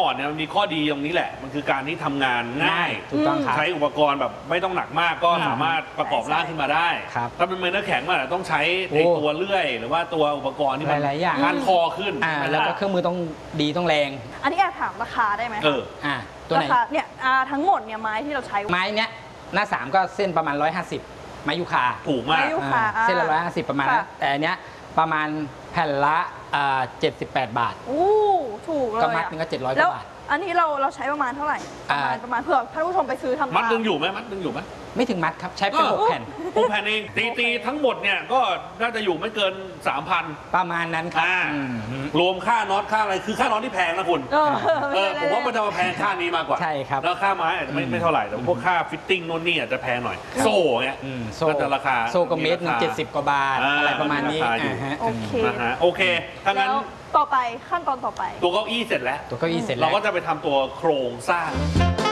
อร์ดเนี่ยมันมีข้อดีตรงนี้แหละมันคือการที่ทำงานง่ายถูกต้องครับใช้อุปกรณ์แบบไม่ต้องหนักมากก็สามารถประกอบร่างขึ้นมาได้ครับถ้าเป็นเมนเนอร์แข็งมันอาจจะต้องใช้ไอ้ตัวเลื่อยหรือว่าตัวอุปกรณ์ที่มันหลายๆอย่างงานคอขึ้นแล้วก็เครื่องมือต้องดีต้องแรงอันนี้แอบถามราคาได้ไหมตัวไหนราคาเนี่ยทั้งหมดเนี่ยไม้ที่เราใช้ไม้เนี้ยหน้า 3 ก็เส้นประมาณ 150 ไม้ยูคาถูกมากไม้ยูคาเส้นละ150 ประมาณนั้นแต่อันเนี้ยประมาณแผ่นละ78 บาทอู้ถูกเลยก็มัดหนึงก็700 กแล้วว่าบาทอันนี้เราใช้ประมาณเท่าไหร่ประมาณเผื่อท่านผู้ชมไปซื้อทำมัดดึงอยู่ไหมมัดดึงอยู่ไหมไม่ถึงมัดครับ ใช้เป็น6แผ่น 6 แผ่นเองตีทั้งหมดเนี่ยก็น่าจะอยู่ไม่เกิน 3,000 ประมาณนั้นครับรวมค่าน็อตค่าอะไรคือค่าน็อตที่แพงนะคุณผมว่ามันจะมาแพงค่านี้มากกว่าใช่ครับแล้วค่าไม้อาจจะไม่เท่าไหร่แต่พวกค่าฟิตติ้งนู่นนี่อาจจะแพงหน่อยโซ่เงี้ยโซ่ก็จะราคาโซ่ก็เมตรหนึง70 กว่าบาท อะไรประมาณนี้โอเคนะฮะโอเคถ้างั้นแล้วต่อไปขั้นตอนต่อไปตัวเก้าอี้เสร็จแล้วตัวเก้าอี้เสร็จแล้เราวก็จะไปทำตัวโครงสร้าง